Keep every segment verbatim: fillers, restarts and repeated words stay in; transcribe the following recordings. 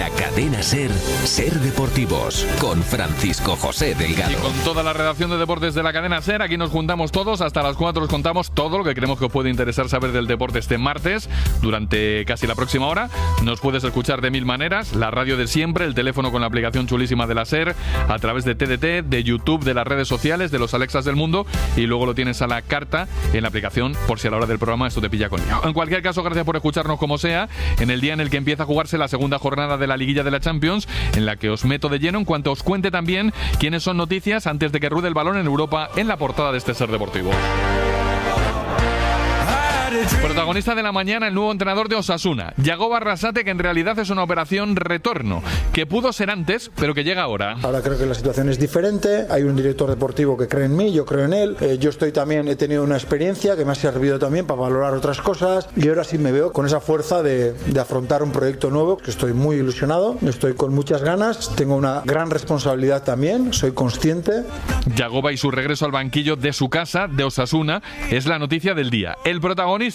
la cadena SER, SER Deportivos, con Francisco José Delgado. Y con toda la redacción de deportes de la cadena SER, aquí nos juntamos todos, hasta las cuatro os contamos todo lo que creemos que os puede interesar saber del deporte este martes, durante casi la próxima hora. Nos puedes escuchar de mil maneras, la radio de siempre, el teléfono con la aplicación chulísima de la SER, a través de T D T, de YouTube, de las redes sociales, de los Alexas del mundo, y luego lo tienes a la carta en la aplicación, por si a la hora del programa esto te pilla con ello. En cualquier caso, gracias por escucharnos como sea, en el día en el que empieza a jugarse la segunda jornada de la liguilla de la Champions, en la que os meto de lleno en cuanto os cuente también quiénes son noticias antes de que ruede el balón en Europa en la portada de este SER Deportivo. Protagonista de la mañana, el nuevo entrenador de Osasuna, Yagoba Arrasate, que en realidad es una operación retorno, que pudo ser antes, pero que llega ahora. Ahora creo que la situación es diferente, hay un director deportivo que cree en mí, yo creo en él, eh, yo estoy también, he tenido una experiencia que me ha servido también para valorar otras cosas, y ahora sí me veo con esa fuerza de, de afrontar un proyecto nuevo, que estoy muy ilusionado, estoy con muchas ganas, tengo una gran responsabilidad también, soy consciente. Yagoba y su regreso al banquillo de su casa, de Osasuna, es la noticia del día. El protagonista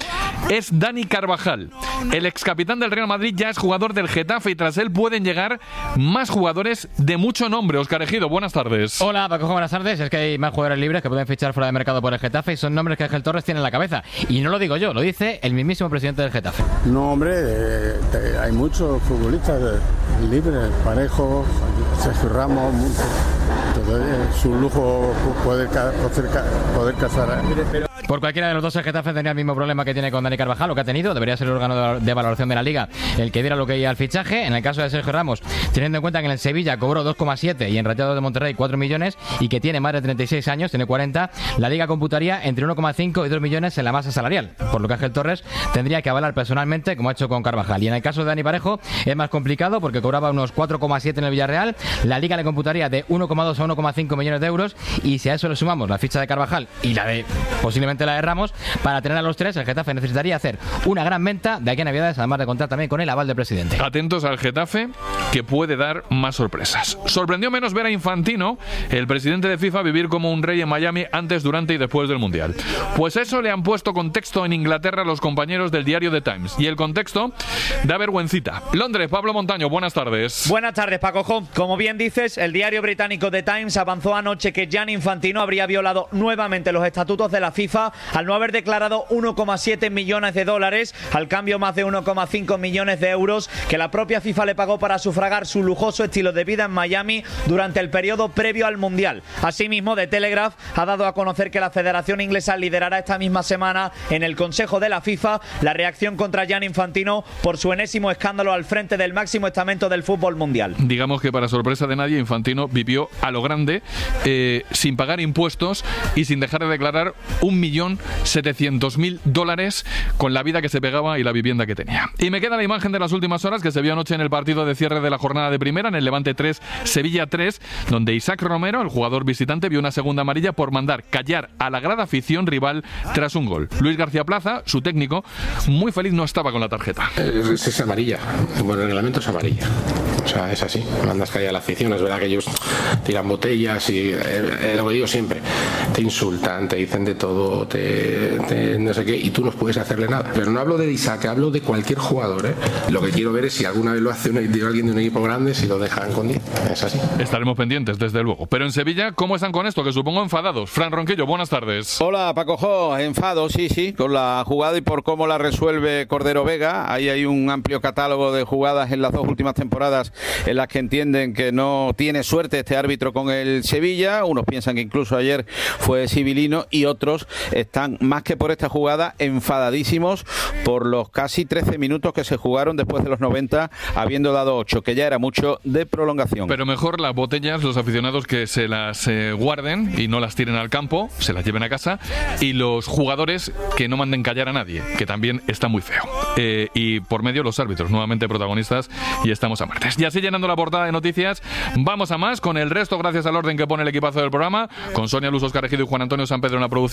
es Dani Carvajal. El excapitán del Real Madrid ya es jugador del Getafe y tras él pueden llegar más jugadores de mucho nombre. Óscar Ejido, buenas tardes. Hola, Paco, buenas tardes. Es que hay más jugadores libres que pueden fichar fuera de mercado por el Getafe y son nombres que Ángel Torres tiene en la cabeza. Y no lo digo yo, lo dice el mismísimo presidente del Getafe. No, hombre, eh, eh, hay muchos futbolistas eh, libres, Parejo, Sergio Ramos, muchos. Entonces es un lujo poder, poder, poder casar. Por cualquiera de los dos, el Getafe tenía el mismo problema que tiene con Dani Carvajal, lo que ha tenido. Debería ser el órgano de valoración de la Liga el que diera lo que iba al fichaje. En el caso de Sergio Ramos, teniendo en cuenta que en el Sevilla cobró dos coma siete y en Rayados de Monterrey cuatro millones y que tiene más de treinta y seis años, tiene cuarenta, la Liga computaría entre uno coma cinco y dos millones en la masa salarial, por lo que Ángel Torres tendría que avalar personalmente, como ha hecho con Carvajal. Y en el caso de Dani Parejo es más complicado porque cobraba unos cuatro coma siete en el Villarreal, la Liga le computaría de uno coma dos a uno coma cinco millones de euros, y si a eso le sumamos la ficha de Carvajal y la de posiblemente la de Ramos, para tener a los tres el Getafe necesitaría hacer una gran venta de aquí a Navidades, además de contar también con el aval del presidente. Atentos al Getafe, que puede dar más sorpresas. Sorprendió menos ver a Infantino, el presidente de FIFA, vivir como un rey en Miami antes, durante y después del Mundial. Pues eso le han puesto contexto en Inglaterra los compañeros del diario The Times. Y el contexto da vergüencita. Londres, Pablo Montaño, buenas tardes. Buenas tardes, Paco. Como bien dices, el diario británico The Times avanzó anoche que Gianni Infantino habría violado nuevamente los estatutos de la FIFA al no haber declarado uno coma siete millones de dólares, al cambio más de uno coma cinco millones de euros que la propia FIFA le pagó para sufragar su lujoso estilo de vida en Miami durante el periodo previo al Mundial. Asimismo, The Telegraph ha dado a conocer que la Federación Inglesa liderará esta misma semana en el Consejo de la FIFA la reacción contra Gianni Infantino por su enésimo escándalo al frente del máximo estamento del fútbol mundial. Digamos que para sorpresa de nadie, Infantino vivió a lo grande, eh, sin pagar impuestos y sin dejar de declarar un millón setecientos mil dólares con la vida que se pegaba y la vivienda que tenía. Y me queda la imagen de las últimas horas que se vio anoche en el partido de cierre de la jornada de primera, en el Levante tres, Sevilla tres, donde Isaac Romero, el jugador visitante, vio una segunda amarilla por mandar callar a la grada afición rival tras un gol. Luis García Plaza, su técnico, muy feliz no estaba con la tarjeta. Es, es amarilla. Bueno, el reglamento es amarilla. O sea, es así. Mandas callar a la afición. Es verdad que ellos tiran botellas y eh, eh, lo que digo siempre, te insultan, te dicen de todo, te, te no sé qué, y tú no puedes hacerle nada. Pero no hablo de Isaac, hablo de cualquier jugador, ¿eh? Lo que quiero ver es si alguna vez lo hace un, alguien de un equipo grande, si lo dejan con diez. Es así. Estaremos pendientes, desde luego. Pero en Sevilla, ¿cómo están con esto? Que supongo enfadados. Fran Ronquillo, buenas tardes. Hola, Paco Jo. Enfado, sí, sí, con la jugada y por cómo la resuelve Cordero Vega. Ahí hay un amplio catálogo de jugadas en las dos últimas temporadas en las que entienden que no tiene suerte este árbitro con el Sevilla. Unos piensan que incluso ayer fue civilino y otros están, más que por esta jugada, enfadadísimos por los casi trece minutos que se jugaron después de los noventa, habiendo dado ocho, que ya era mucho, de prolongación. Pero mejor las botellas, los aficionados que se las eh, guarden y no las tiren al campo, se las lleven a casa, y los jugadores que no manden callar a nadie, que también está muy feo. Eh, y por medio los árbitros, nuevamente protagonistas, y estamos a martes. Y así, llenando la portada de noticias, vamos a más con el resto, gracias al orden que pone el equipazo del programa, con Sonia Luz, Óscar Ejido y Juan Antonio San Pedro en la producción,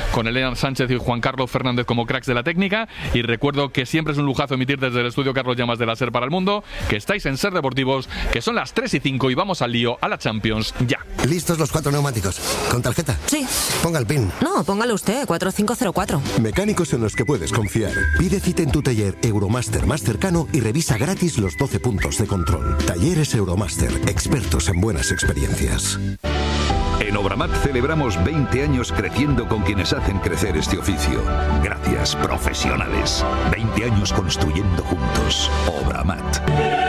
con Elena Sánchez y Juan Carlos Fernández como cracks de la técnica. Y recuerdo que siempre es un lujazo emitir desde el estudio Carlos Llamas de la SER para el Mundo, que estáis en Ser Deportivos, que son las tres y cinco y vamos al lío, a la Champions, ya. ¿Listos los cuatro neumáticos? ¿Con tarjeta? Sí. Ponga el pin. No, póngalo usted, cuatro cinco cero cuatro. Mecánicos en los que puedes confiar. Pide cita en tu taller Euromaster más cercano y revisa gratis los doce puntos de control. Talleres Euromaster, expertos en buenas experiencias. En Obramat celebramos veinte años creciendo con quienes hacen crecer este oficio. Gracias, profesionales. veinte años construyendo juntos. Obramat.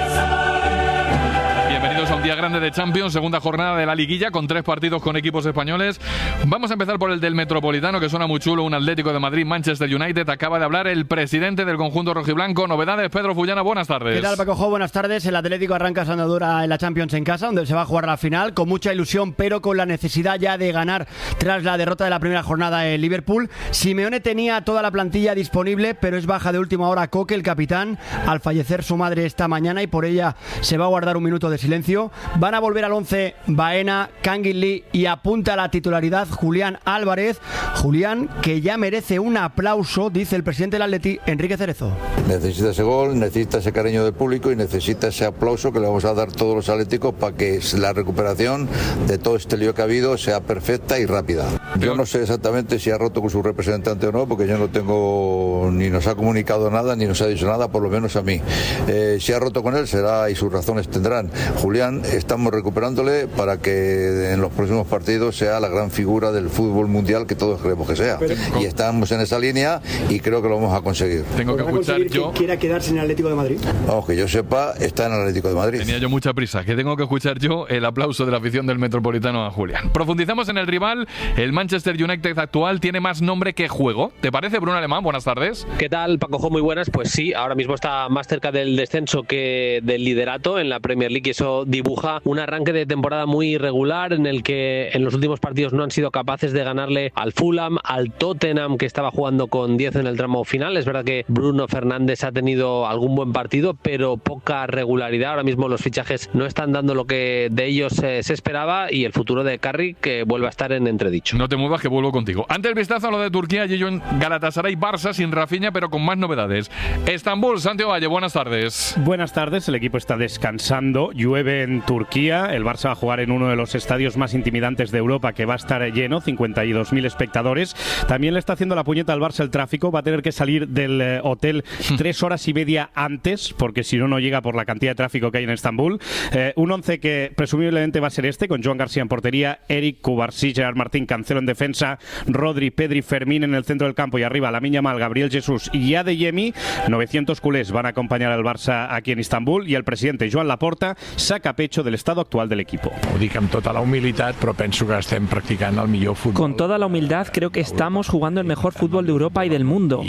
Bienvenidos a un día grande de Champions, segunda jornada de la liguilla con tres partidos con equipos españoles. Vamos a empezar por el del Metropolitano, que suena muy chulo, un Atlético de Madrid, Manchester United. Acaba de hablar el presidente del conjunto rojiblanco. Novedades, Pedro Fullana, buenas tardes. ¿Qué tal, Paco Jo? Buenas tardes. El Atlético arranca su andadura en la Champions en casa, donde se va a jugar la final, con mucha ilusión, pero con la necesidad ya de ganar tras la derrota de la primera jornada en Liverpool. Simeone tenía toda la plantilla disponible, pero es baja de última hora Coque, el capitán, al fallecer su madre esta mañana, y por ella se va a guardar un minuto de silencio. Van a volver al once Baena, Kangin Lee y apunta a la titularidad Julián Álvarez. Julián, que ya merece un aplauso, dice el presidente del Atleti, Enrique Cerezo. Necesita ese gol, necesita ese cariño del público y necesita ese aplauso que le vamos a dar todos los atléticos para que la recuperación de todo este lío que ha habido sea perfecta y rápida. Yo no sé exactamente si ha roto con su representante o no, porque yo no tengo, ni nos ha comunicado nada, ni nos ha dicho nada, por lo menos a mí. Eh, si ha roto con él será y sus razones tendrán. Julián, estamos recuperándole para que en los próximos partidos sea la gran figura del fútbol mundial que todos creemos que sea. Y estamos en esa línea y creo que lo vamos a conseguir. Tengo que escuchar yo. Que quiera quedarse en el Atlético de Madrid. Vamos, que yo sepa, está en el Atlético de Madrid. Tenía yo mucha prisa, que tengo que escuchar yo el aplauso de la afición del Metropolitano a Julián. Profundizamos en el rival. El Manchester United actual tiene más nombre que juego. ¿Te parece, Bruno Alemán? Buenas tardes. ¿Qué tal, Paco Jo? Muy buenas. Pues sí, ahora mismo está más cerca del descenso que del liderato en la Premier League, y eso dibuja un arranque de temporada muy irregular en el que en los últimos partidos no han sido capaces de ganarle al Fulham, al Tottenham, que estaba jugando con diez en el tramo final. Es verdad que Bruno Fernández ha tenido algún buen partido, pero poca regularidad. Ahora mismo los fichajes no están dando lo que de ellos eh, se esperaba, y el futuro de Carrick que vuelve a estar en entredicho. No te muevas, que vuelvo contigo. Ante el vistazo a lo de Turquía, y yo en Galatasaray Barça sin Rafinha, pero con más novedades. Estambul, Santiago Valle, buenas tardes. Buenas tardes, el equipo está descansando, llueve en Turquía, el Barça va a jugar en uno de los estadios más intimidantes de Europa, que va a estar lleno, cincuenta y dos mil espectadores. También le está haciendo la puñeta al Barça el tráfico, va a tener que salir del eh, hotel tres horas y media antes, porque si no, no llega por la cantidad de tráfico que hay en Estambul. Eh, un once que presumiblemente va a ser este, con Joan García en portería, Eric, Cubarsí, Gerard Martín, Cancelo en defensa, Rodri, Pedri, Fermín en el centro del campo, y arriba Lamine Yamal, Gabriel Jesús y Adeyemi. novecientos culés van a acompañar al Barça aquí en Estambul, y el presidente Joan Laporta saca pecho del estado actual del equipo. Ho dic amb tota la humilitat, però penso que estem practicant el millor fútbol. Con toda la humildad, creo que estamos jugando el mejor fútbol de Europa y del mundo.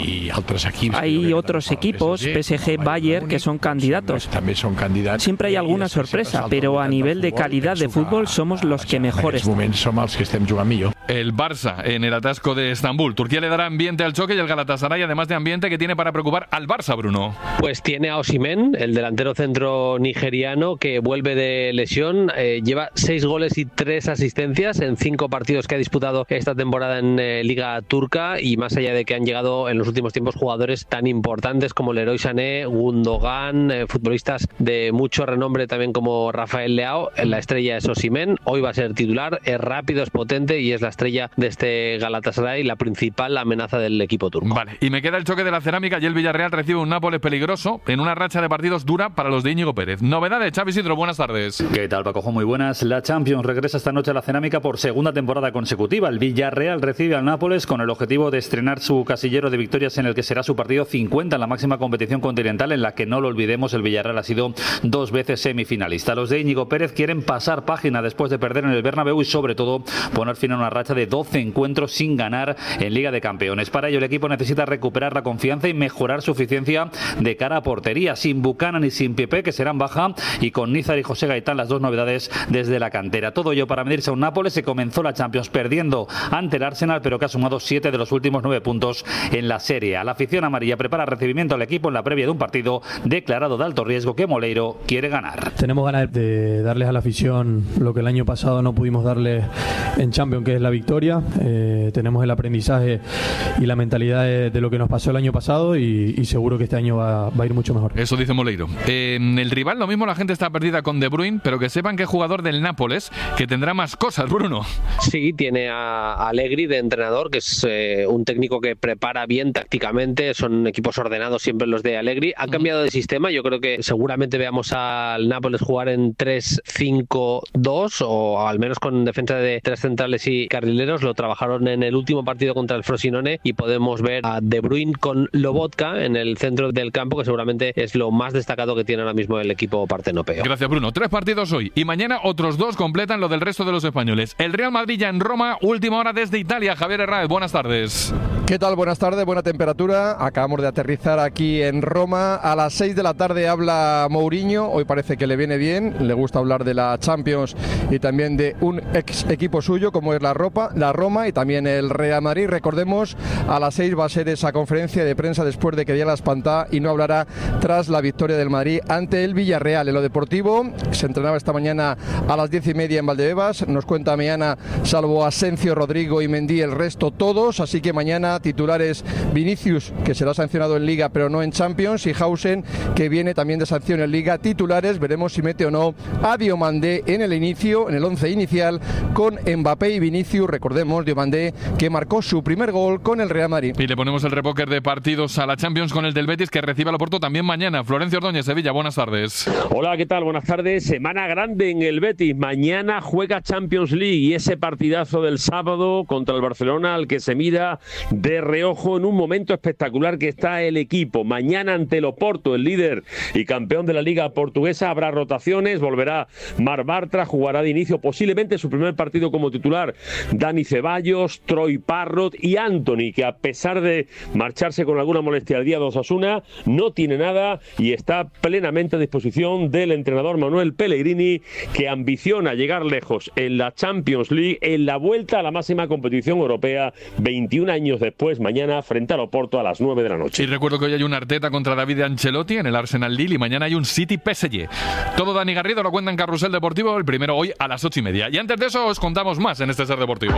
Hay otros equipos, P S G, Bayern, que son candidatos. Siempre hay alguna sorpresa, pero a nivel de calidad de fútbol somos los que mejores. El Barça en el atasco de Estambul. Turquía le dará ambiente al choque, y el Galatasaray, además de ambiente, que tiene para preocupar al Barça, Bruno. Pues tiene a Osimhen, el delantero centro nigeriano, que vuelve de lesión. Eh, lleva seis goles y tres asistencias en cinco partidos que ha disputado esta temporada en eh, Liga Turca, y más allá de que han llegado en los últimos tiempos jugadores tan importantes como Leroy Sané, Gundogan, eh, futbolistas de mucho renombre también como Rafael Leao, la estrella es Osimhen. Hoy va a ser titular, es rápido, es potente y es la estrella de este Galatasaray, la principal amenaza del equipo turco. Vale, y me queda el choque de la cerámica, y el Villarreal recibe un Nápoles peligroso en una racha de partidos dura para los de Íñigo Pérez. Novedades, Xavi Isidro, buenas tardes. ¿Qué tal, Paco? Muy buenas. La Champions regresa esta noche a la cerámica por segunda temporada consecutiva. El Villarreal recibe al Nápoles con el objetivo de estrenar su casillero de victorias en el que será su partido cincuenta en la máxima competición continental, en la que, no lo olvidemos, el Villarreal ha sido dos veces semifinalista. Los de Íñigo Pérez quieren pasar página después de perder en el Bernabéu y, sobre todo, poner fin a una racha de doce encuentros sin ganar en Liga de Campeones. Para ello, el equipo necesita recuperar la confianza y mejorar su eficiencia de cara a portería, sin Buchanan y sin Pepe, que serán baja, y con Nízar y José Gaitán, las dos novedades desde la cantera. Todo ello para medirse a un Nápoles que comenzó la Champions perdiendo ante el Arsenal, pero que ha sumado siete de los últimos nueve puntos en la Serie A. La afición amarilla prepara recibimiento al equipo en la previa de un partido declarado de alto riesgo que Moleiro quiere ganar. Tenemos ganas de darles a la afición lo que el año pasado no pudimos darle en Champions, que es la victoria. victoria, eh, tenemos el aprendizaje y la mentalidad de, de lo que nos pasó el año pasado y, y seguro que este año va, va a ir mucho mejor. Eso dice Moleiro. Eh, el rival, lo mismo la gente está perdida con De Bruyne, pero que sepan que es jugador del Nápoles, que tendrá más cosas, Bruno. Sí, tiene a Allegri de entrenador, que es eh, un técnico que prepara bien tácticamente, son equipos ordenados siempre los de Allegri. Ha cambiado de sistema, yo creo que seguramente veamos al Nápoles jugar en tres cinco dos o al menos con defensa de tres centrales y carrileros. Lo trabajaron en el último partido contra el Frosinone y podemos ver a De Bruyne con Lobotka en el centro del campo, que seguramente es lo más destacado que tiene ahora mismo el equipo partenopeo. Gracias, Bruno. Tres partidos hoy y mañana otros dos completan lo del resto de los españoles. El Real Madrid ya en Roma, última hora desde Italia. Javier Herráez, buenas tardes. ¿Qué tal? Buenas tardes, buena temperatura. Acabamos de aterrizar aquí en Roma. A las seis de la tarde habla Mourinho. Hoy parece que le viene bien. Le gusta hablar de la Champions y también de un ex equipo suyo como es la, Ropa, la Roma y también el Real Madrid. Recordemos, a las seis va a ser esa conferencia de prensa después de que diera la espantada y no hablará tras la victoria del Madrid ante el Villarreal. En lo deportivo, se entrenaba esta mañana a las diez y media en Valdebebas. Nos cuenta mañana, salvo Asensio, Rodrigo y Mendy, el resto todos. Así que mañana titulares Vinicius, que será sancionado en Liga pero no en Champions, y Hausen, que viene también de sanción en Liga. Titulares, veremos si mete o no a Diomandé en el inicio, en el once inicial, con Mbappé y Vinicius. Recordemos, Diomandé, que marcó su primer gol con el Real Madrid. Y le ponemos el repóquer de partidos a la Champions con el del Betis, que recibe al Oporto también mañana. Florencio Ordóñez, Sevilla, buenas tardes. Hola, ¿qué tal? Buenas tardes. Semana grande en el Betis. Mañana juega Champions League y ese partidazo del sábado contra el Barcelona, al que se mira de reojo en un momento espectacular que está el equipo. Mañana ante el Oporto, el líder y campeón de la Liga Portuguesa, habrá rotaciones, volverá Marc Bartra, jugará de inicio posiblemente su primer partido como titular Dani Ceballos, Troy Parrott y Antony, que a pesar de marcharse con alguna molestia al día de Osasuna, no tiene nada y está plenamente a disposición del entrenador Manuel Pellegrini, que ambiciona llegar lejos en la Champions League, en la vuelta a la máxima competición europea, veintiún años después, mañana frente al Oporto a las nueve de la noche. Y recuerdo que hoy hay un Arteta contra David Ancelotti en el Arsenal Lille y mañana hay un City P S G. Todo Dani Garrido lo cuenta en Carrusel Deportivo, el primero hoy a las ocho y media. Y antes de eso os contamos más en este Ser Deportivos.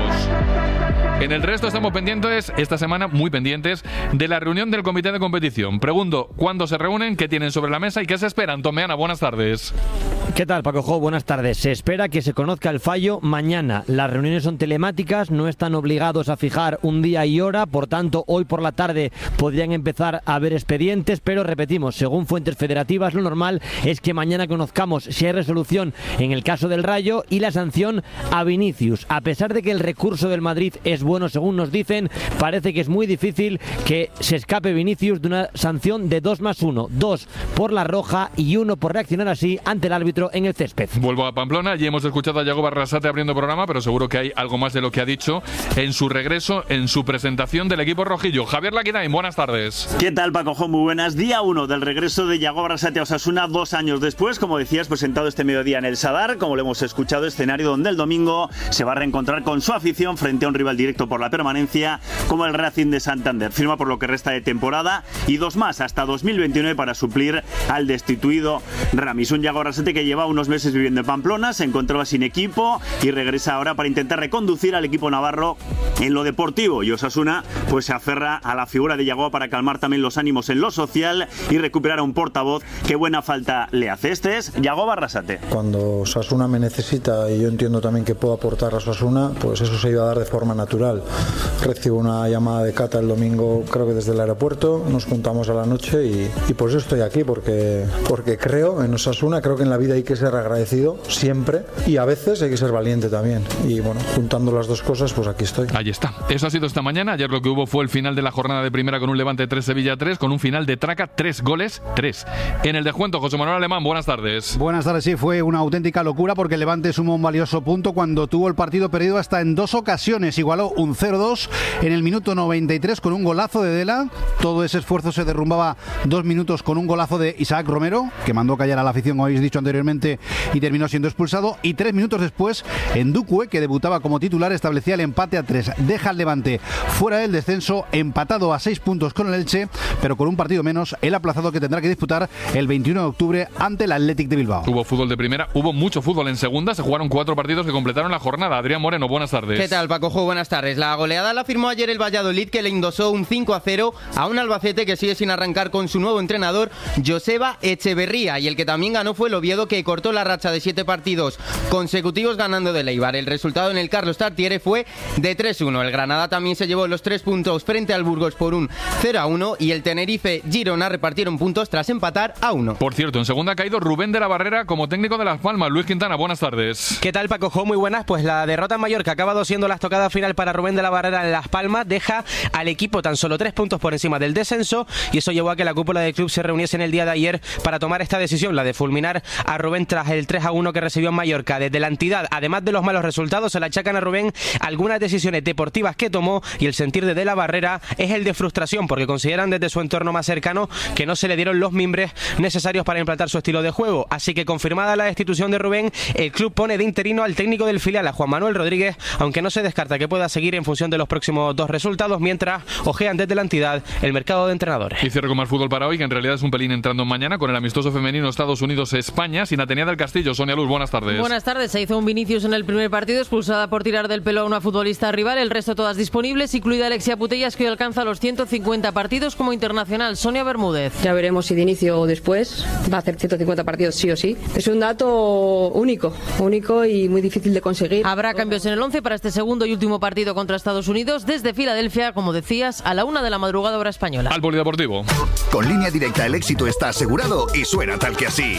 En el resto estamos pendientes, esta semana muy pendientes, de la reunión del comité de competición. Pregunto, ¿cuándo se reúnen? ¿Qué tienen sobre la mesa? ¿Y qué se esperan? Tomeana, buenas tardes. ¿Qué tal, Paco Jo? Buenas tardes. Se espera que se conozca el fallo mañana. Las reuniones son telemáticas, no están obligados a fijar un día y hora, por tanto, hoy por la tarde podrían empezar a haber expedientes, pero repetimos, según fuentes federativas, lo normal es que mañana conozcamos si hay resolución en el caso del Rayo y la sanción a Vinicius. A pesar de que el recurso del Madrid es bueno, según nos dicen, parece que es muy difícil que se escape Vinicius de una sanción de dos más uno. Dos por la roja y uno por reaccionar así ante el árbitro en el césped. Vuelvo a Pamplona, allí hemos escuchado a Yago Barrasate abriendo programa, pero seguro que hay algo más de lo que ha dicho en su regreso, en su presentación del equipo rojillo. Javier Laquidain, buenas tardes. ¿Qué tal, Paco Jo? Muy buenas. Día uno del regreso de Yago Barrasate a Osasuna, dos años después, como decías, presentado este mediodía en el Sadar, como lo hemos escuchado, escenario donde el domingo se va a reencontrar con su afición frente a un rival directo por la permanencia como el Racing de Santander. Firma por lo que resta de temporada y dos más hasta dos mil veintinueve para suplir al destituido Ramis. Un Yago Barrasate que lleva unos meses viviendo en Pamplona, se encontraba sin equipo y regresa ahora para intentar reconducir al equipo navarro en lo deportivo. Y Osasuna pues se aferra a la figura de Yago para calmar también los ánimos en lo social y recuperar a un portavoz que buena falta le hace. Este es Yago Barrasate. Cuando Osasuna me necesita y yo entiendo también que puedo aportar a Osasuna, pues eso se iba a dar de forma natural. Recibo una llamada de Cata el domingo, creo que desde el aeropuerto, nos juntamos a la noche y, y por eso estoy aquí, porque, porque creo en Osasuna, creo que en la vida hay que ser agradecido siempre y a veces hay que ser valiente también. Y bueno, juntando las dos cosas, pues aquí estoy. Ahí está. Eso ha sido esta mañana. Ayer lo que hubo fue el final de la jornada de primera con un Levante tres, Sevilla tres, con un final de traca, tres goles, tres. En el descuento, José Manuel Alemán, buenas tardes. Buenas tardes, sí, fue una auténtica locura porque el Levante sumó un valioso punto cuando tuvo el partido perdido hasta en dos ocasiones. Igualó un cero dos en el minuto noventa y tres con un golazo de Dela. Todo ese esfuerzo se derrumbaba dos minutos con un golazo de Isaac Romero, que mandó callar a la afición, como habéis dicho anteriormente, finalmente y terminó siendo expulsado. Y tres minutos después, Ndukwe, que debutaba como titular, establecía el empate a tres. Deja al Levante fuera del descenso, empatado a seis puntos con el Elche, pero con un partido menos, el aplazado que tendrá que disputar el veintiuno de octubre ante el Athletic de Bilbao. Hubo fútbol de primera, hubo mucho fútbol en segunda, se jugaron cuatro partidos que completaron la jornada. Adrián Moreno, buenas tardes. ¿Qué tal, Paco Jo? Buenas tardes. La goleada la firmó ayer el Valladolid, que le endosó un cinco a cero a un Albacete que sigue sin arrancar con su nuevo entrenador, Joseba Echeverría, y el que también ganó fue el Oviedo, que cortó la racha de siete partidos consecutivos ganando del Eibar. El resultado en el Carlos Tartiere fue de tres uno. El Granada también se llevó los tres puntos frente al Burgos por un cero a uno, y el Tenerife Girona repartieron puntos tras empatar a uno. Por cierto, en segunda ha caído Rubén de la Barrera como técnico de Las Palmas. Luis Quintana, buenas tardes. ¿Qué tal, Paco Jo? Muy buenas. Pues la derrota en Mallorca, ha acabado siendo la estocada final para Rubén de la Barrera en Las Palmas, deja al equipo tan solo tres puntos por encima del descenso, y eso llevó a que la cúpula del club se reuniese en el día de ayer para tomar esta decisión, la de fulminar a Rubén tras el tres a uno que recibió en Mallorca. Desde la entidad, además de los malos resultados, se le achacan a Rubén algunas decisiones deportivas que tomó, y el sentir de De la Barrera es el de frustración, porque consideran desde su entorno más cercano que no se le dieron los mimbres necesarios para implantar su estilo de juego. Así que, confirmada la destitución de Rubén, el club pone de interino al técnico del filial, a Juan Manuel Rodríguez, aunque no se descarta que pueda seguir en función de los próximos dos resultados, mientras ojean desde la entidad el mercado de entrenadores. Y cierro con más fútbol para hoy, que en realidad es un pelín entrando mañana, con el amistoso femenino Estados Unidos-España, sin Atenea del Castillo. Sonia Luz, buenas tardes. Buenas tardes. Se hizo un Vinicius en el primer partido, expulsada por tirar del pelo a una futbolista rival, el resto todas disponibles, incluida Alexia Putellas, que hoy alcanza los ciento cincuenta partidos como internacional. Sonia Bermúdez. Ya veremos si de inicio o después, va a hacer ciento cincuenta partidos sí o sí. Es un dato único, único y muy difícil de conseguir. Habrá cambios en el once para este segundo y último partido contra Estados Unidos desde Filadelfia, como decías, a la una de la madrugada hora española. Al polideportivo. Con Línea Directa el éxito está asegurado y suena tal que así.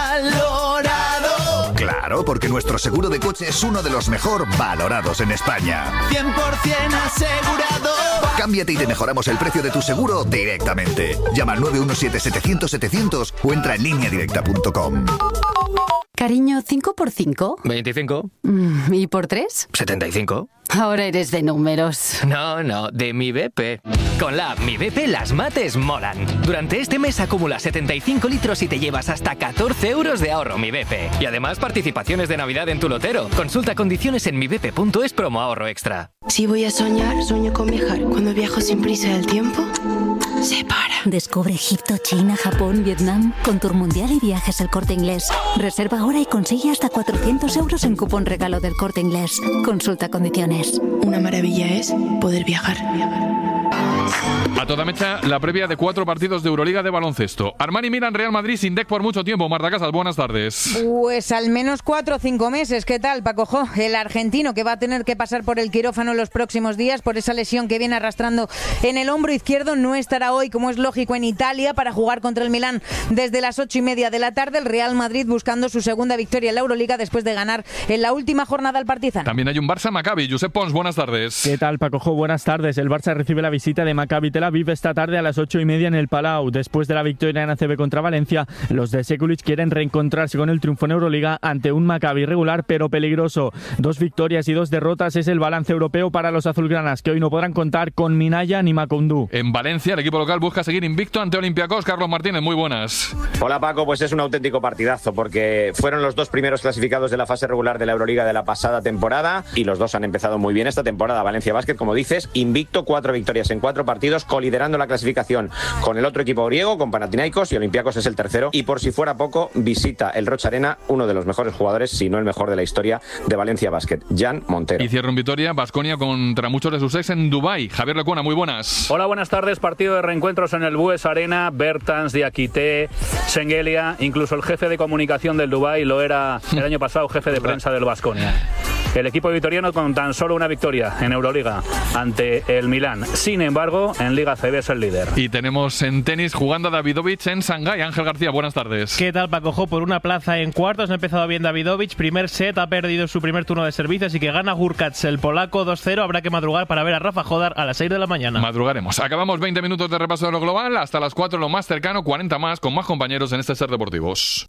¡Valorado! Claro, porque nuestro seguro de coche es uno de los mejor valorados en España. cien por ciento asegurado. Cámbiate y te mejoramos el precio de tu seguro directamente. Llama al nueve uno siete setecientos setecientos o entra en línea directa punto com. Cariño, ¿cinco por cinco? veinticinco. ¿Y por tres? setenta y cinco. Ahora eres de números. No, no, de Mi B P. Con la app Mi B P las mates molan. Durante este mes acumula setenta y cinco litros y te llevas hasta catorce euros de ahorro Mi B P. Y además participaciones de Navidad en tu lotero. Consulta condiciones en mi b p punto es promo ahorro extra. Si voy a soñar, sueño con viajar. Cuando viajo sin prisa del tiempo se para. Descubre Egipto, China, Japón, Vietnam con Tour Mundial y Viajes El Corte Inglés. Reserva ahora y consigue hasta cuatrocientos euros en cupón regalo del Corte Inglés. Consulta condiciones. Una maravilla es poder viajar. A toda mecha, la previa de cuatro partidos de Euroliga de baloncesto. Armani Milan, Real Madrid sin D E C por mucho tiempo. Marta Casas, buenas tardes. Pues al menos cuatro o cinco meses. ¿Qué tal, Paco Jo? El argentino que va a tener que pasar por el quirófano en los próximos días por esa lesión que viene arrastrando en el hombro izquierdo, no estará hoy, como es lógico, en Italia para jugar contra el Milán desde las ocho y media de la tarde. El Real Madrid buscando su segunda victoria en la Euroliga después de ganar en la última jornada al Partizan. También hay un Barça-Maccabi. Josep Pons, buenas tardes. ¿Qué tal, Paco Jo? Buenas tardes. El Barça recibe la visita de Maccabi Tel Aviv esta tarde a las ocho y media en el Palau. Después de la victoria en A C B contra Valencia, los de Sekulic quieren reencontrarse con el triunfo en Euroliga ante un Maccabi regular pero peligroso. Dos victorias y dos derrotas es el balance europeo para los azulgranas, que hoy no podrán contar con Minaya ni Macoundou. En Valencia, el equipo local busca seguir invicto ante Olympiacos. Carlos Martínez, muy buenas. Hola, Paco, pues es un auténtico partidazo porque fueron los dos primeros clasificados de la fase regular de la Euroliga de la pasada temporada y los dos han empezado muy bien esta temporada. Valencia Basket, como dices, invicto, cuatro victorias en cuatro partidos, coliderando la clasificación con el otro equipo griego, con Panathinaikos, y Olympiacos es el tercero. Y por si fuera poco, visita el Rocha Arena uno de los mejores jugadores, si no el mejor de la historia de Valencia Basket, Jan Montero. Y cierra en Vitoria, Baskonia contra muchos de sus ex en Dubái. Javier Lecuona, muy buenas. Hola, buenas tardes. Partido de reencuentros en el Bues Arena. Bertans, Diakité, Sengelia, incluso el jefe de comunicación del Dubái lo era el año pasado, jefe de prensa del Baskonia. El equipo vitoriano con tan solo una victoria en Euroliga ante el Milán. Sin embargo, en Liga C B es el líder. Y tenemos en tenis jugando a Davidovich en Shanghái. Ángel García, buenas tardes. ¿Qué tal, Paco Jo? Por una plaza en cuartos ha empezado bien Davidovich. Primer set, ha perdido su primer turno de servicio, así que gana Gurkacz, el polaco, dos cero. Habrá que madrugar para ver a Rafa Jodar a las seis de la mañana. Madrugaremos. Acabamos veinte minutos de repaso de lo global. Hasta las cuatro lo más cercano, cuarenta más, con más compañeros en este Ser Deportivos.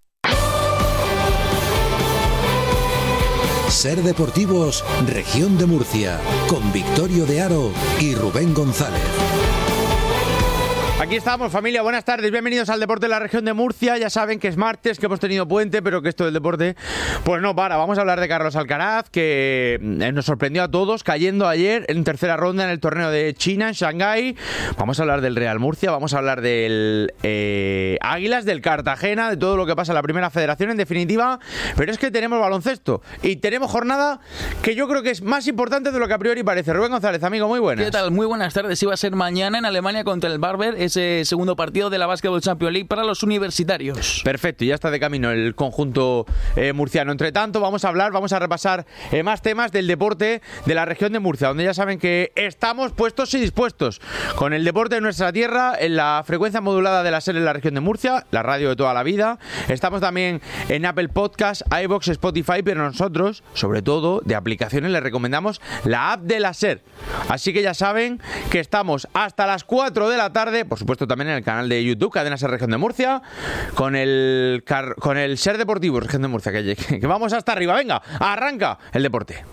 Ser Deportivos, Región de Murcia, con Victorio de Aro y Rubén González. Aquí estamos, familia, buenas tardes, bienvenidos al Deporte de la Región de Murcia. Ya saben que es martes, que hemos tenido puente, pero que esto del deporte pues no para. Vamos a hablar de Carlos Alcaraz, que nos sorprendió a todos cayendo ayer en tercera ronda en el torneo de China, en Shanghái. Vamos a hablar del Real Murcia, vamos a hablar del eh, Águilas, del Cartagena, de todo lo que pasa en la Primera Federación, en definitiva. Pero es que tenemos baloncesto y tenemos jornada que yo creo que es más importante de lo que a priori parece. Rubén González, amigo, muy buenas. ¿Qué tal? Muy buenas tardes. Iba a ser mañana en Alemania contra el Barber, ese segundo partido de la Basketball Champions League para los universitarios. Perfecto, ya está de camino el conjunto eh, murciano. Entre tanto, vamos a hablar, vamos a repasar eh, más temas del deporte de la región de Murcia, donde ya saben que estamos puestos y dispuestos con el deporte de nuestra tierra en la frecuencia modulada de la SER en la región de Murcia, la radio de toda la vida. Estamos también en Apple Podcast, iVoox, Spotify, pero nosotros, sobre todo, de aplicaciones, les recomendamos la app de la SER. Así que ya saben que estamos hasta las cuatro de la tarde, por supuesto también en el canal de YouTube, Cadena SER Región de Murcia, con el car- con el SER Deportivo Región de Murcia, que, que, que vamos hasta arriba. Venga, arranca el deporte.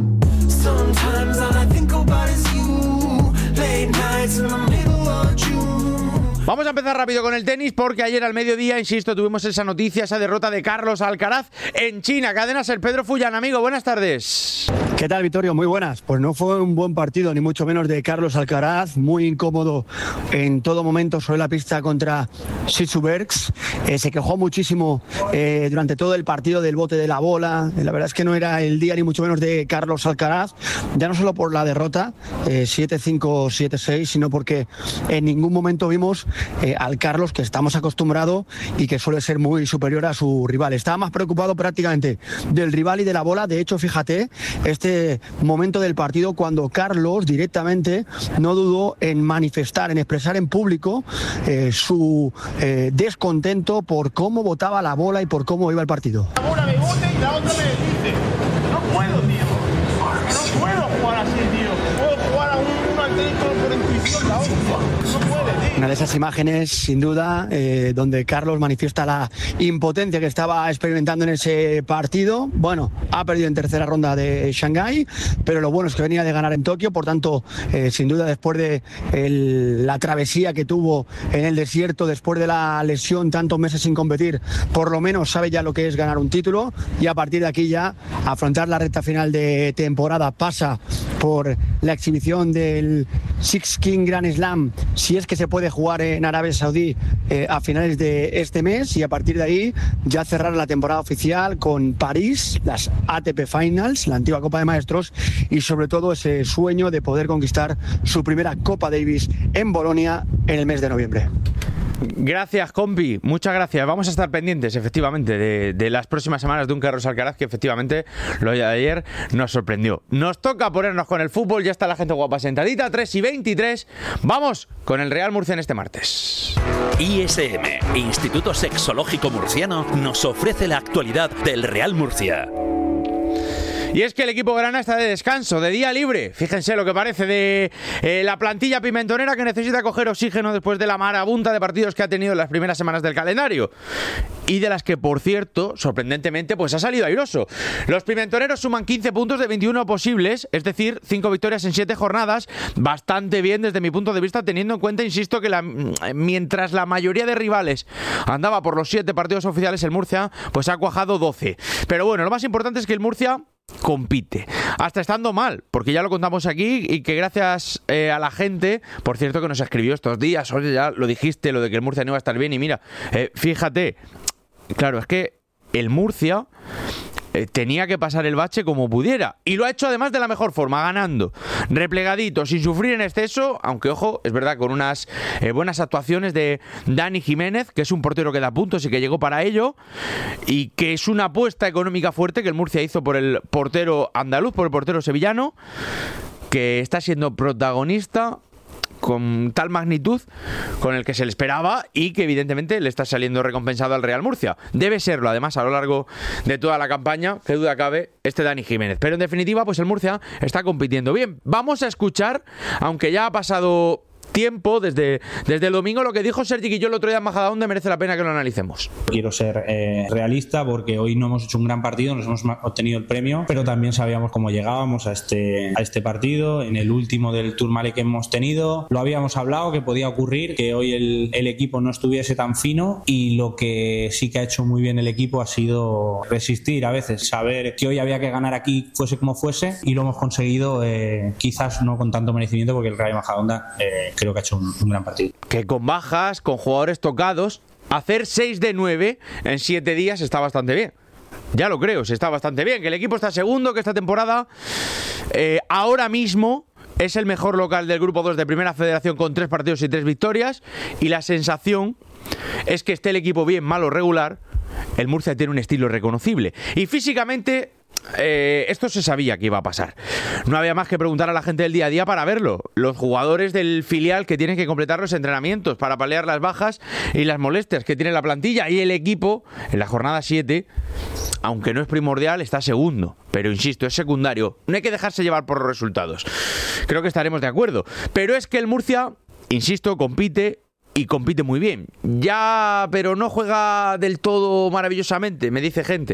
Vamos a empezar rápido con el tenis porque ayer al mediodía, insisto, tuvimos esa noticia, esa derrota de Carlos Alcaraz en China. Cadena SER, Pedro Fullán, amigo, buenas tardes. ¿Qué tal, Vittorio? Muy buenas. Pues no fue un buen partido, ni mucho menos de Carlos Alcaraz, muy incómodo en todo momento sobre la pista contra Sitsu Bergs. Eh, se quejó muchísimo eh, durante todo el partido del bote de la bola. Eh, la verdad es que no era el día ni mucho menos de Carlos Alcaraz, ya no solo por la derrota, eh, siete cinco, siete seis, sino porque en ningún momento vimos Eh, al Carlos que estamos acostumbrados y que suele ser muy superior a su rival. Estaba más preocupado prácticamente del rival y de la bola. De hecho, fíjate, este momento del partido cuando Carlos directamente no dudó en manifestar, en expresar en público eh, su eh, descontento por cómo botaba la bola y por cómo iba el partido. La bola me bote y la otra me desdice. No puedo, tío. No puedo jugar así, tío. Puedo jugar a un, un atlético por intuición, la otra. No puede, tío. Una de esas imágenes, sin duda, eh, donde Carlos manifiesta la impotencia que estaba experimentando en ese partido. Bueno, ha perdido en tercera ronda de Shanghái, pero lo bueno es que venía de ganar en Tokio, por tanto, eh, sin duda, después de el, la travesía que tuvo en el desierto, después de la lesión, tantos meses sin competir, por lo menos sabe ya lo que es ganar un título y a partir de aquí ya afrontar la recta final de temporada. Pasa por la exhibición del Six King Grand Slam, si es que se puede jugar en Arabia Saudí eh, a finales de este mes, y a partir de ahí ya cerrar la temporada oficial con París, las A T P Finals, la antigua Copa de Maestros, y sobre todo ese sueño de poder conquistar su primera Copa Davis en Bolonia en el mes de noviembre. Gracias, compi, muchas gracias. Vamos a estar pendientes, efectivamente, de, de las próximas semanas de un Carlos Alcaraz que efectivamente lo de ayer nos sorprendió. Nos toca ponernos con el fútbol, ya está la gente guapa sentadita, tres y veintitrés. Vamos con el Real Murcia en este martes. I S M, Instituto Sexológico Murciano, nos ofrece la actualidad del Real Murcia. Y es que el equipo grana está de descanso, de día libre. Fíjense lo que parece de eh, la plantilla pimentonera, que necesita coger oxígeno después de la marabunta de partidos que ha tenido en las primeras semanas del calendario. Y de las que, por cierto, sorprendentemente, pues ha salido airoso. Los pimentoneros suman quince puntos de veintiuno posibles, es decir, cinco victorias en siete jornadas. Bastante bien desde mi punto de vista, teniendo en cuenta, insisto, que la, mientras la mayoría de rivales andaba por los siete partidos oficiales, el Murcia pues ha cuajado doce. Pero bueno, lo más importante es que el Murcia compite, hasta estando mal, porque ya lo contamos aquí y que gracias eh, a la gente, por cierto, que nos escribió estos días, oye, ya lo dijiste, lo de que el Murcia no iba a estar bien, y mira, eh, fíjate, claro, es que el Murcia eh, tenía que pasar el bache como pudiera, y lo ha hecho además de la mejor forma, ganando, replegadito, sin sufrir en exceso, aunque ojo, es verdad, con unas eh, buenas actuaciones de Dani Jiménez, que es un portero que da puntos y que llegó para ello, y que es una apuesta económica fuerte que el Murcia hizo por el portero andaluz, por el portero sevillano, que está siendo protagonista con tal magnitud con el que se le esperaba y que evidentemente le está saliendo recompensado al Real Murcia. Debe serlo, además, a lo largo de toda la campaña, qué duda cabe, este Dani Jiménez. Pero en definitiva, pues el Murcia está compitiendo bien. Vamos a escuchar, aunque ya ha pasado tiempo, desde, desde el domingo, lo que dijo Sergi Guilló el otro día en Majadahonda merece la pena que lo analicemos. Quiero ser eh, realista porque hoy no hemos hecho un gran partido, nos hemos obtenido el premio, pero también sabíamos cómo llegábamos a este, a este partido. En el último del Tourmalet que hemos tenido, lo habíamos hablado que podía ocurrir, que hoy el, el equipo no estuviese tan fino, y lo que sí que ha hecho muy bien el equipo ha sido resistir a veces, saber que hoy había que ganar aquí fuese como fuese, y lo hemos conseguido, eh, quizás no con tanto merecimiento porque el Rayo Majadahonda eh, creo que ha hecho un, un gran partido. Que con bajas, con jugadores tocados, hacer seis de nueve en siete días está bastante bien. Ya lo creo, se está bastante bien. Que el equipo está segundo, que esta temporada eh, ahora mismo es el mejor local del grupo dos de Primera Federación con tres partidos y tres victorias. Y la sensación es que esté el equipo bien, mal o regular, el Murcia tiene un estilo reconocible. Y físicamente... Eh, esto se sabía que iba a pasar. No había más que preguntar a la gente del día a día para verlo. Los jugadores del filial que tienen que completar los entrenamientos para paliar las bajas y las molestias que tiene la plantilla, y el equipo en la jornada siete, aunque no es primordial, está segundo. Pero insisto, es secundario. No hay que dejarse llevar por los resultados. Creo que estaremos de acuerdo. Pero es que el Murcia, insisto, compite y compite muy bien. Ya, pero no juega del todo maravillosamente, me dice gente.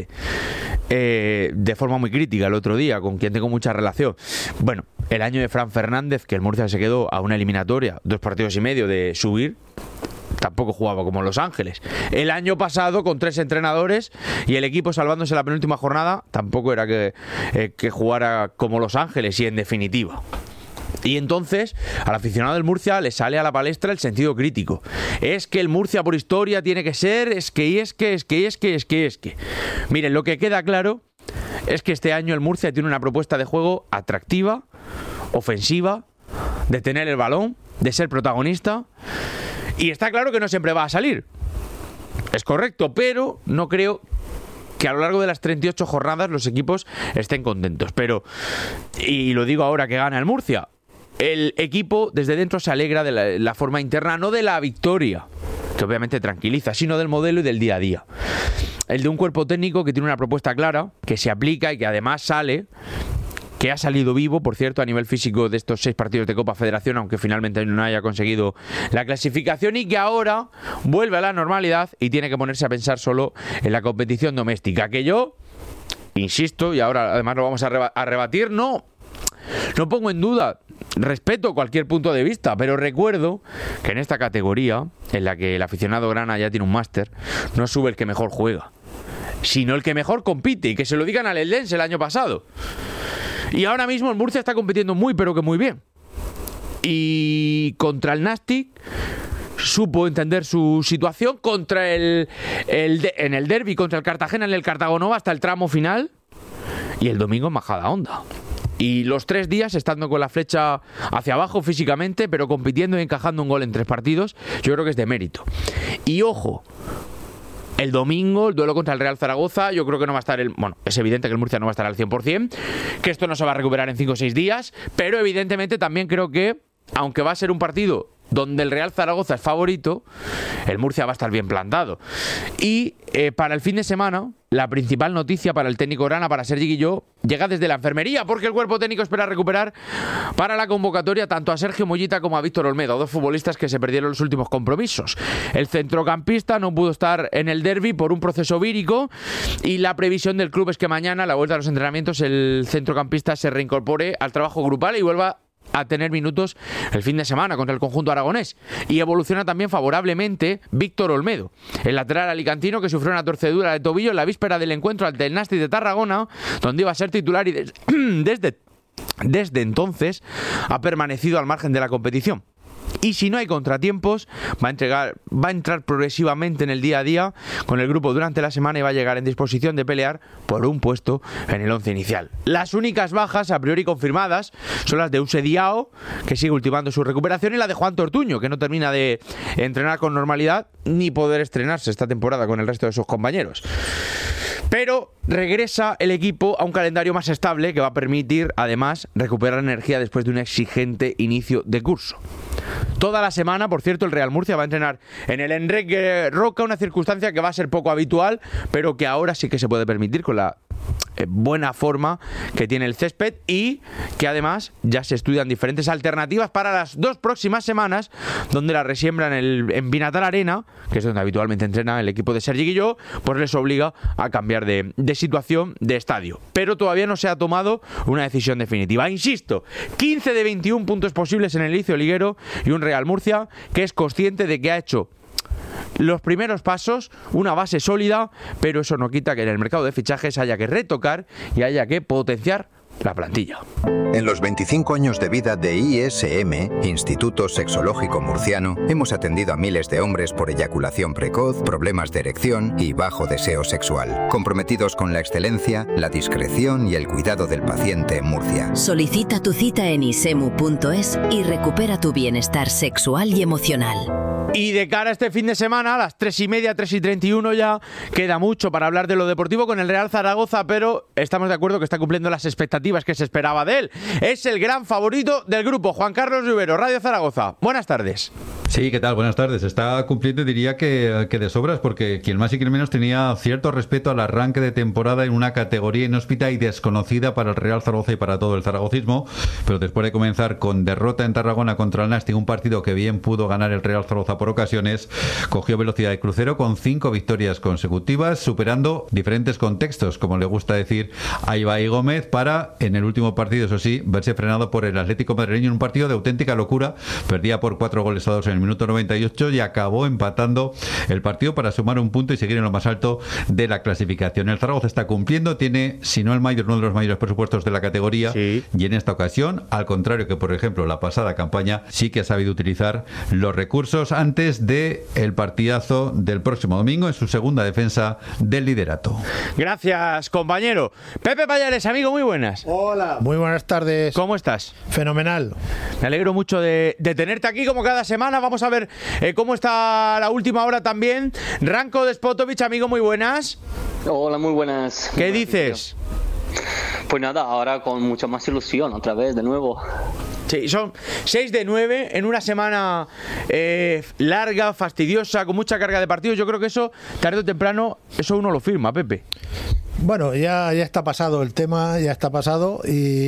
Eh, de forma muy crítica el otro día, con quien tengo mucha relación. Bueno, el año de Fran Fernández, que el Murcia se quedó a una eliminatoria, dos partidos y medio de subir, tampoco jugaba como Los Ángeles. El año pasado, con tres entrenadores y el equipo salvándose la penúltima jornada, tampoco era que, eh, que jugara como Los Ángeles, y en definitiva. Y entonces al aficionado del Murcia le sale a la palestra el sentido crítico. Es que el Murcia por historia tiene que ser, es que, y es que, es que, es que, es que, es que. Miren, lo que queda claro es que este año el Murcia tiene una propuesta de juego atractiva, ofensiva, de tener el balón, de ser protagonista. Y está claro que no siempre va a salir. Es correcto, pero no creo que a lo largo de las treinta y ocho jornadas los equipos estén contentos. Pero, y lo digo ahora que gana el Murcia, el equipo desde dentro se alegra de la, la forma interna, no de la victoria, que obviamente tranquiliza, sino del modelo y del día a día. El de un cuerpo técnico que tiene una propuesta clara, que se aplica y que además sale, que ha salido vivo, por cierto, a nivel físico de estos seis partidos de Copa Federación, aunque finalmente no haya conseguido la clasificación, y que ahora vuelve a la normalidad y tiene que ponerse a pensar solo en la competición doméstica. Que yo, insisto, y ahora además lo vamos a, reba- a rebatir, no, no pongo en duda, respeto cualquier punto de vista, pero recuerdo que en esta categoría, en la que el aficionado grana ya tiene un máster, no sube el que mejor juega, sino el que mejor compite, y que se lo digan al Eldense el año pasado. Y ahora mismo el Murcia está compitiendo muy, pero que muy bien. Y contra el Nastic supo entender su situación. Contra el, el de, en el derbi contra el Cartagena, en el Cartagonova, hasta el tramo final. Y el domingo en Majadahonda. Y los tres días estando con la flecha hacia abajo físicamente, pero compitiendo y encajando un gol en tres partidos, yo creo que es de mérito. Y ojo, el domingo, el duelo contra el Real Zaragoza, yo creo que no va a estar el... Bueno, es evidente que el Murcia no va a estar al cien por ciento, que esto no se va a recuperar en cinco o seis días, pero evidentemente también creo que, aunque va a ser un partido donde el Real Zaragoza es favorito, el Murcia va a estar bien plantado. Y eh, para el fin de semana, la principal noticia para el técnico grana, para Sergi Guilló, llega desde la enfermería, porque el cuerpo técnico espera recuperar para la convocatoria tanto a Sergio Mollita como a Víctor Olmedo, dos futbolistas que se perdieron los últimos compromisos. El centrocampista no pudo estar en el derbi por un proceso vírico, y la previsión del club es que mañana, a la vuelta a los entrenamientos, el centrocampista se reincorpore al trabajo grupal y vuelva a tener minutos el fin de semana contra el conjunto aragonés. Y evoluciona también favorablemente Víctor Olmedo, el lateral alicantino que sufrió una torcedura de tobillo en la víspera del encuentro ante el Nastic de Tarragona, donde iba a ser titular, y des- desde, desde entonces ha permanecido al margen de la competición. Y si no hay contratiempos, va a, entregar, va a entrar progresivamente en el día a día con el grupo durante la semana y va a llegar en disposición de pelear por un puesto en el once inicial. Las únicas bajas a priori confirmadas son las de Use Diao, que sigue ultimando su recuperación, y la de Juan Tortuño, que no termina de entrenar con normalidad ni poder estrenarse esta temporada con el resto de sus compañeros. Pero regresa el equipo a un calendario más estable que va a permitir, además, recuperar energía después de un exigente inicio de curso. Toda la semana, por cierto, el Real Murcia va a entrenar en el Enrique Roca, una circunstancia que va a ser poco habitual, pero que ahora sí que se puede permitir con la eh, buena forma que tiene el césped y que además ya se estudian diferentes alternativas para las dos próximas semanas, donde la resiembra en, el, en Binatar Arena, que es donde habitualmente entrena el equipo de Sergi Guilló, pues les obliga a cambiar de, de situación de estadio. Pero todavía no se ha tomado una decisión definitiva. Insisto, quince de veintiún puntos posibles en el inicio liguero y un Real Murcia que es consciente de que ha hecho los primeros pasos, una base sólida, pero eso no quita que en el mercado de fichajes haya que retocar y haya que potenciar la plantilla. En los veinticinco años de vida de I S M, Instituto Sexológico Murciano, hemos atendido a miles de hombres por eyaculación precoz, problemas de erección y bajo deseo sexual, comprometidos con la excelencia, la discreción y el cuidado del paciente en Murcia. Solicita tu cita en isemu punto es y recupera tu bienestar sexual y emocional. Y de cara a este fin de semana, a las tres y media, tres y treinta y uno ya, queda mucho para hablar de lo deportivo con el Real Zaragoza, pero estamos de acuerdo que está cumpliendo las expectativas que se esperaba de él. Es el gran favorito del grupo. Juan Carlos Rivero, Radio Zaragoza. Buenas tardes. Sí, ¿qué tal? Buenas tardes. Está cumpliendo, diría que, que de sobras, porque quien más y quien menos tenía cierto respeto al arranque de temporada en una categoría inhóspita y desconocida para el Real Zaragoza y para todo el zaragocismo, pero después de comenzar con derrota en Tarragona contra el Nástic, un partido que bien pudo ganar el Real Zaragoza por ocasiones, cogió velocidad de crucero con cinco victorias consecutivas, superando diferentes contextos, como le gusta decir a Ibai Gómez, para, en el último partido, eso sí, verse frenado por el Atlético madrileño en un partido de auténtica locura. Perdía por cuatro goles a dos en el minuto noventa y ocho y acabó empatando el partido para sumar un punto y seguir en lo más alto de la clasificación. El Zaragoza está cumpliendo, tiene, si no el mayor, uno de los mayores presupuestos de la categoría, sí. Y en esta ocasión, al contrario que por ejemplo la pasada campaña, sí que ha sabido utilizar los recursos antes de el partidazo del próximo domingo en su segunda defensa del liderato. Gracias, compañero. Pepe Payares, amigo, muy buenas. Hola. Muy buenas tardes. ¿Cómo estás? Fenomenal. Me alegro mucho de, de tenerte aquí como cada semana. Vamos a ver eh, cómo está la última hora también. Ranko Despotovic, amigo, muy buenas. Hola, muy buenas. ¿Qué dices? Pues nada, ahora con mucha más ilusión, otra vez, de nuevo. Sí, son seis de nueve en una semana eh, larga, fastidiosa, con mucha carga de partidos. Yo creo que eso, tarde o temprano, eso uno lo firma, Pepe. Bueno, ya, ya está pasado el tema, ya está pasado,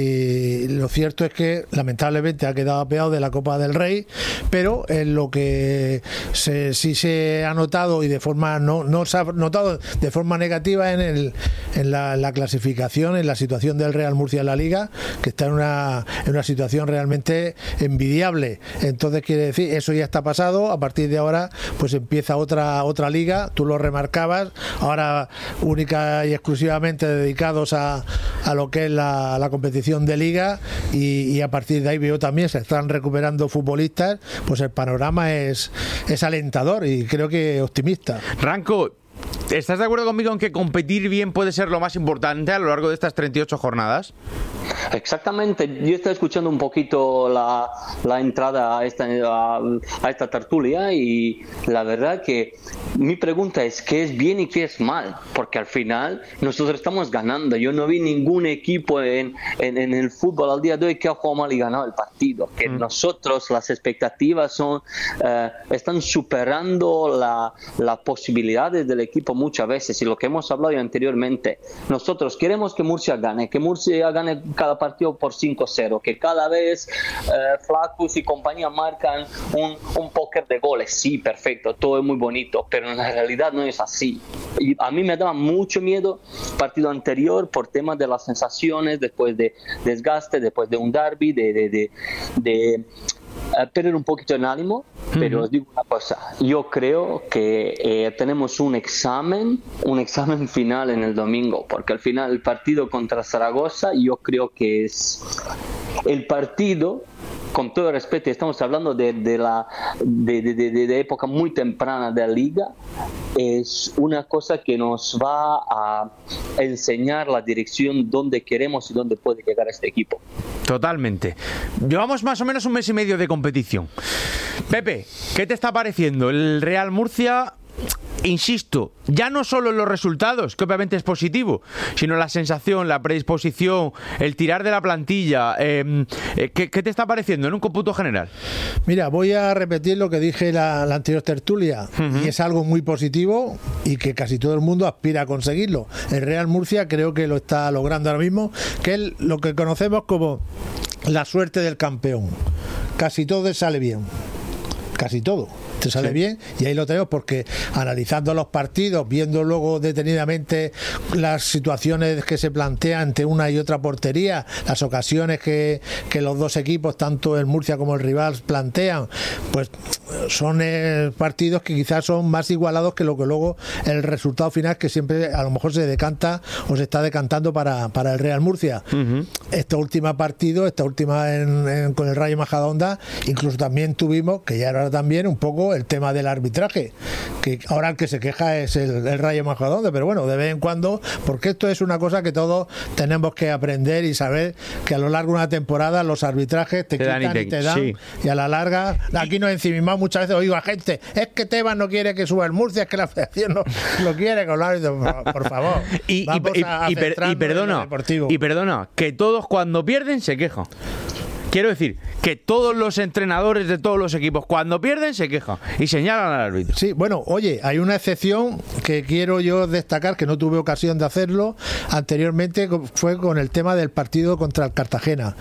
y lo cierto es que lamentablemente ha quedado apeado de la Copa del Rey, pero en lo que se, sí se ha notado, y de forma no, no se ha notado de forma negativa en, el, en la, la clasificación, en la situación del Real Murcia en la Liga, que está en una, en una situación realmente envidiable. Entonces, quiere decir, eso ya está pasado. A partir de ahora pues empieza otra, otra liga, tú lo remarcabas, ahora única y exclusivamente dedicados a, a lo que es la, la competición de liga, y, y a partir de ahí veo también se están recuperando futbolistas. Pues el panorama es, es alentador y creo que optimista. Ranko, ¿estás de acuerdo conmigo en que competir bien puede ser lo más importante a lo largo de estas treinta y ocho jornadas? Exactamente, yo estoy escuchando un poquito la, la entrada a esta, a, a esta tertulia, y la verdad que mi pregunta es qué es bien y qué es mal, porque al final nosotros estamos ganando. Yo no vi ningún equipo en, en, en el fútbol al día de hoy que ha jugado mal y ganado el partido, que mm. nosotros las expectativas son eh, están superando la, las posibilidades del equipo muchas veces, y lo que hemos hablado anteriormente, nosotros queremos que Murcia gane, que Murcia gane cada partido por cinco cero, que cada vez eh, Flacus y compañía marcan un, un póker de goles. Sí, perfecto, todo es muy bonito, pero en la realidad no es así. Y a mí me daba mucho miedo el partido anterior por temas de las sensaciones, después de desgaste, después de un derbi, de, de, de, de Uh, perder un poquito en ánimo, pero uh-huh. os digo una cosa, yo creo que eh, tenemos un examen, un examen final en el domingo, porque al final el partido contra Zaragoza yo creo que es el partido, con todo el respeto, estamos hablando de, de la de, de, de, de época muy temprana de la liga, es una cosa que nos va a enseñar la dirección donde queremos y dónde puede llegar este equipo. Totalmente. Llevamos más o menos un mes y medio de competición. Pepe, ¿qué te está pareciendo el Real Murcia insisto, ya no solo en los resultados, que obviamente es positivo, sino la sensación, la predisposición, el tirar de la plantilla. Eh, ¿qué, ¿Qué te está pareciendo en un cómputo general? Mira, voy a repetir lo que dije la, la anterior tertulia, uh-huh. y es algo muy positivo y que casi todo el mundo aspira a conseguirlo. El Real Murcia creo que lo está logrando ahora mismo, que es lo que conocemos como la suerte del campeón. Casi todo te sale bien, casi todo te sale sí. bien, y ahí lo tenemos, porque analizando los partidos, viendo luego detenidamente las situaciones que se plantean ante una y otra portería, las ocasiones que, que los dos equipos, tanto el Murcia como el rival, plantean, pues son eh, partidos que quizás son más igualados que lo que luego el resultado final, que siempre a lo mejor se decanta o se está decantando para, para el Real Murcia. Uh-huh. Esta última partido, esta última en, en, con el Rayo Majadahonda, incluso también tuvimos, que ya era también un poco el tema del arbitraje, que ahora el que se queja es el, el Rayo Majadahonda, pero bueno, de vez en cuando, porque esto es una cosa que todos tenemos que aprender y saber que a lo largo de una temporada los arbitrajes te, te quitan dan y te, y te dan, sí. y a la larga, aquí nos encimimamos muchas veces, oigo a gente, es que Tebas no quiere que suba el Murcia, es que la federación no lo quiere con el árbitro, por, por favor. y, y, y, y, per, y perdona, y perdona, que todos cuando pierden se quejan. Quiero decir que todos los entrenadores de todos los equipos cuando pierden se quejan y señalan al árbitro. Sí, bueno, oye, hay una excepción que quiero yo destacar, que no tuve ocasión de hacerlo anteriormente, fue con el tema del partido contra el Cartagena.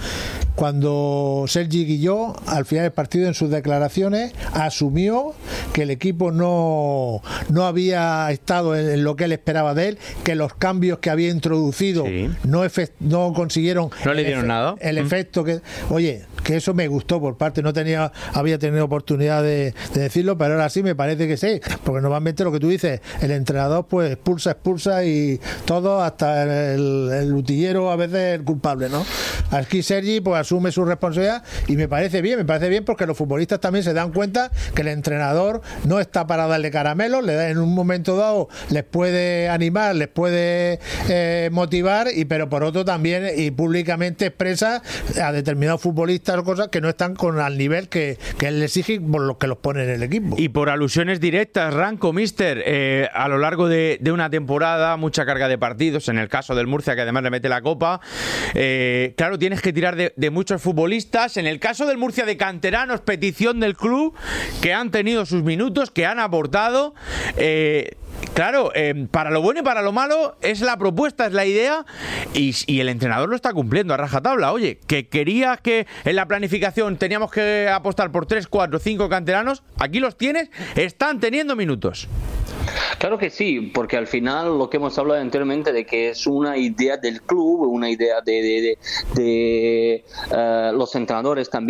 Cuando Sergi Guilló, al final del partido, en sus declaraciones, asumió que el equipo no, no había estado en, en lo que él esperaba de él, que los cambios que había introducido sí. no, efe, no consiguieron no le dieron el, nada. el efecto que... Oye, que eso me gustó por parte, no tenía había tenido oportunidad de, de decirlo, pero ahora sí me parece que sí, porque normalmente lo que tú dices, el entrenador pues expulsa, expulsa y todo, hasta el, el utillero a veces el culpable, ¿no? Aquí Sergi pues asume su responsabilidad y me parece bien, me parece bien porque los futbolistas también se dan cuenta que el entrenador no está para darle caramelos, le da en un momento dado, les puede animar, les puede eh, motivar, y pero por otro también y públicamente expresa a determinados futbolistas o cosas que no están con al nivel que, que él exige por los que los pone en el equipo. Y por alusiones directas, Ranco, mister, eh, a lo largo de, de una temporada, mucha carga de partidos, en el caso del Murcia, que además le mete la copa, eh, claro, tienes que tirar de, de muchos futbolistas. En el caso del Murcia, de canteranos, petición del club, que han tenido sus minutos, que han aportado. Eh, Claro, eh, para lo bueno y para lo malo es la propuesta, es la idea, y, y el entrenador lo está cumpliendo a rajatabla. Oye, que querías que en la planificación teníamos que apostar por tres, cuatro, cinco canteranos, aquí los tienes, están teniendo minutos. Claro que sí, porque al final lo que hemos hablado anteriormente de que es una idea del club, una idea de, de, de, de uh, los entrenadores también.